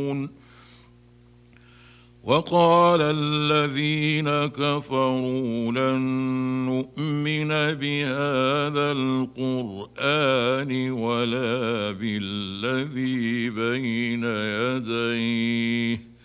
يعلمون. وقال الذين كفروا لن نؤمن بهذا القرآن ولا بالذي بين يديه